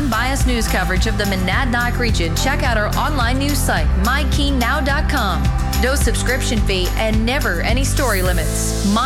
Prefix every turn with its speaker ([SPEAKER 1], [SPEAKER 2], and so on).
[SPEAKER 1] unbiased news coverage of the Monadnock region, check out our online news site, mykeennow.com. No subscription fee and never any story limits.